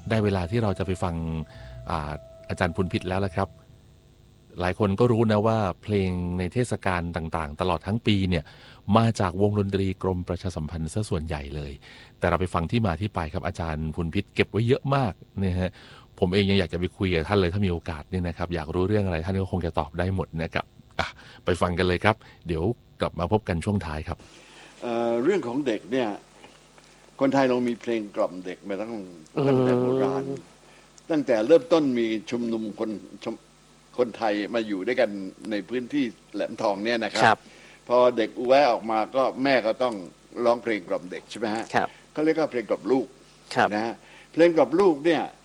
ได้เวลาที่เราจะไปฟังอาจารย์พุนพิษแล้วละครับหลายคนก็รู้นะว่าเพลงในเทศกาลต่างๆตลอดทั้งปีเนี่ยมาจากวงดนตรีกรมประชาสัมพันธ์ซะส่วนใหญ่เลยแต่เราไปฟังที่มาที่ไปครับอาจารย์พุนพิษเก็บไว้เยอะมากเนี่ยฮะผมเองยังอยากจะไปคุยกับท่านเลยถ้ามีโอกาสเนี่ยนะครับอยากรู้เรื่องอะไรท่านก็คงจะตอบได้หมดนะครับไปฟังกันเลยครับเดี๋ยวกลับมาพบกันช่วงท้ายครับเรื่องของเด็กเนี่ยคนไทยเรามีเพลงกล่อมเด็กมาตั้งแต่โบราณตั้งแต่เริ่มต้นมีชุมนุมคนไทยมาอยู่ด้วยกันในพื้นที่แหลมทองเนี่ยนะครับพอเด็กแวะออกมาก็แม่ก็ต้องร้องเพลงกล่อมเด็กใช่ไหมฮะเขาเรียกว่าเพลงกล่อมลูกนะฮะเพลงกล่อมลูกเนี่ย